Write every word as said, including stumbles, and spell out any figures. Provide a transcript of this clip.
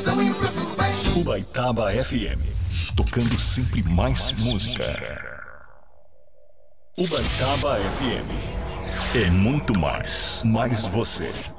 Atenção e o preço baixo. Ubaitaba F M, tocando sempre mais música. Ubaitaba F M é muito mais, mais você.